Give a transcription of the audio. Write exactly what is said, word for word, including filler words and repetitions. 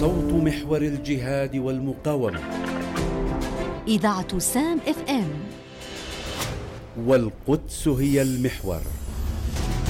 صوت محور الجهاد والمقاومة. إذاعة سام اف ام، والقدس هي المحور.